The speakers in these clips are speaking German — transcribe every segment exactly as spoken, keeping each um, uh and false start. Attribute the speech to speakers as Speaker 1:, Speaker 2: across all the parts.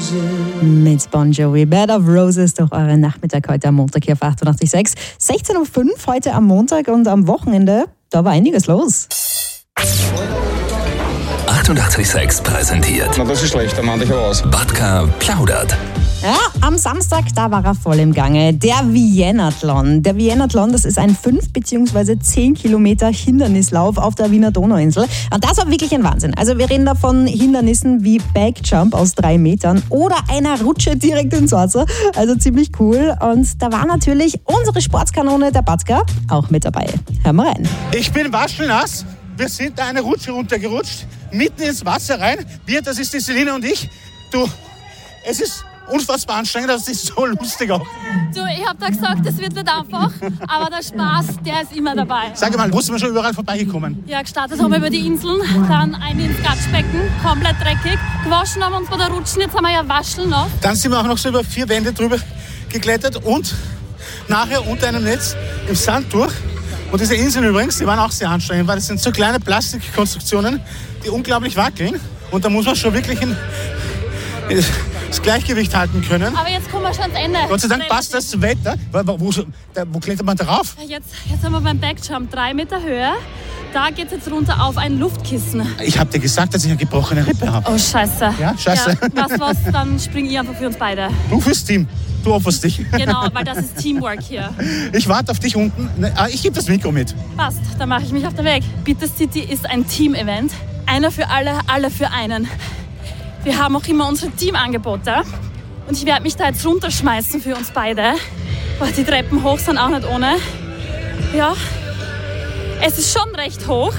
Speaker 1: Mit Bon Jovi, Bed of Roses durch euren Nachmittag heute am Montag hier auf achtundachtzig Komma sechs. sechzehn Uhr fünf heute am Montag und am Wochenende, da war einiges los.
Speaker 2: achtundachtzig Komma sechs präsentiert.
Speaker 3: Na, das ist schlecht, da meinte ich aber aus.
Speaker 2: Batka plaudert.
Speaker 1: Ja, am Samstag, da war er voll im Gange. Der Vienathlon. Der Vienathlon, das ist ein fünf bzw. zehn Kilometer Hindernislauf auf der Wiener Donauinsel. Und das war wirklich ein Wahnsinn. Also wir reden da von Hindernissen wie Backjump aus drei Metern oder einer Rutsche direkt ins Wasser. Also ziemlich cool. Und da war natürlich unsere Sportskanone, der Batka, auch mit dabei. Hören wir rein.
Speaker 4: Ich bin waschelnass. Wir sind da eine Rutsche runtergerutscht, mitten ins Wasser rein. Wir, das ist die Selina und ich. Du, es ist unfassbar anstrengend, das ist so lustig auch.
Speaker 5: Du, ich hab da gesagt, das wird nicht einfach, aber der Spaß, der ist immer dabei.
Speaker 4: Sag mal, wo sind wir schon überall vorbeigekommen?
Speaker 5: Ja, gestartet haben wir über die Inseln, dann ein ins Gatschbecken, komplett dreckig. Gewaschen haben wir uns bei der Rutschen, jetzt haben wir ja wascheln noch.
Speaker 4: Dann sind wir auch noch so über vier Wände drüber geklettert und nachher unter einem Netz im Sand durch. Und diese Inseln übrigens, die waren auch sehr anstrengend, weil das sind so kleine Plastikkonstruktionen, die unglaublich wackeln. Und da muss man schon wirklich ein, das Gleichgewicht halten können.
Speaker 5: Aber jetzt kommen wir schon ans Ende.
Speaker 4: Gott sei Dank passt das Wetter. Wo, wo, wo klettert man darauf?
Speaker 5: Jetzt, jetzt haben wir beim Backjump drei Meter Höhe. Da geht es jetzt runter auf ein Luftkissen.
Speaker 4: Ich habe dir gesagt, dass ich eine gebrochene Rippe habe.
Speaker 5: Oh, scheiße.
Speaker 4: Ja, scheiße.
Speaker 5: Ja, was, was, dann spring ich einfach für uns beide.
Speaker 4: Du fürs Team. Du opferst dich.
Speaker 5: Genau, weil das ist Teamwork hier.
Speaker 4: Ich warte auf dich unten. Ich gebe das Mikro mit.
Speaker 5: Passt, dann mache ich mich auf den Weg. Bitter City ist ein Team-Event. Einer für alle, alle für einen. Wir haben auch immer unsere Teamangebote. Und ich werde mich da jetzt runterschmeißen für uns beide. Boah, die Treppen hoch sind auch nicht ohne. Ja, es ist schon recht hoch.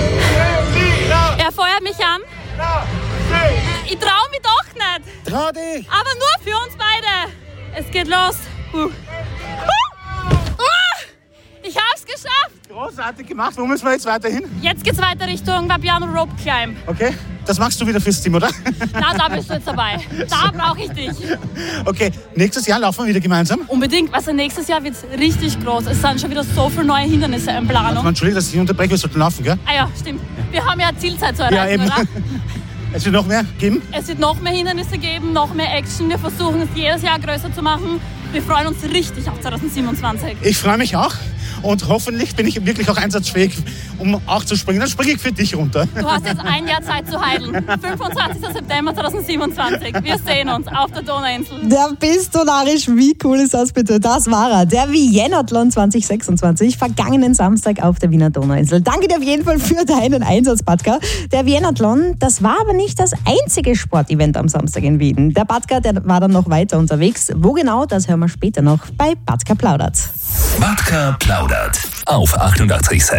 Speaker 5: Er feuert mich an. Ich traue mich doch nicht.
Speaker 4: Trau dich.
Speaker 5: Aber nur für uns beide. Es geht los. Uh. Uh. Ich hab's geschafft.
Speaker 4: Großartig gemacht. Wo müssen wir jetzt weiter hin?
Speaker 5: Jetzt geht's weiter Richtung Vapiano Rope Climb.
Speaker 4: Okay, das machst du wieder fürs Team, oder?
Speaker 5: Na, da bist du jetzt dabei. Da brauche ich dich.
Speaker 4: Okay, nächstes Jahr laufen wir wieder gemeinsam.
Speaker 5: Unbedingt, also nächstes Jahr wird's richtig groß. Es sind schon wieder so viele neue Hindernisse in Planung.
Speaker 4: Entschuldigung, dass ich dich unterbreche, wir sollten laufen, gell?
Speaker 5: Ah ja, stimmt. Wir haben ja Zielzeit zu erreichen,
Speaker 4: ja, eben.
Speaker 5: oder?
Speaker 4: Es wird noch mehr geben?
Speaker 5: Es wird noch mehr Hindernisse geben, noch mehr Action. Wir versuchen es jedes Jahr größer zu machen. Wir freuen uns richtig auf zwanzig siebenundzwanzig.
Speaker 4: Ich freue mich auch. Und hoffentlich bin ich wirklich auch einsatzfähig, um auch zu springen. Dann springe ich für dich runter.
Speaker 5: Du hast jetzt ein Jahr Zeit zu heilen. fünfundzwanzigster September zweitausendsiebenundzwanzig. Wir sehen uns auf der Donauinsel.
Speaker 1: Der bist du narrisch. Wie cool ist das bitte? Das war er. Der Vienathlon zwanzig sechsundzwanzig. Vergangenen Samstag auf der Wiener Donauinsel. Danke dir auf jeden Fall für deinen Einsatz, Batka. Der Vienathlon, das war aber nicht das einzige Sportevent am Samstag in Wien. Der Batka, der war dann noch weiter unterwegs. Wo genau, das hören wir später noch bei Batka plaudert.
Speaker 2: Batka plaudert auf achtundachtzig Komma sechs.